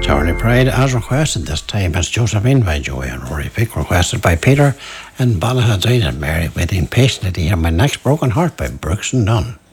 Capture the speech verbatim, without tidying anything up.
Charlie Pride, as requested this time, as Josephine by Joey and Rory Vick, requested by Peter and Ballahadzine and Mary, waiting patiently to hear My Next Broken Heart by Brooks and Dunn.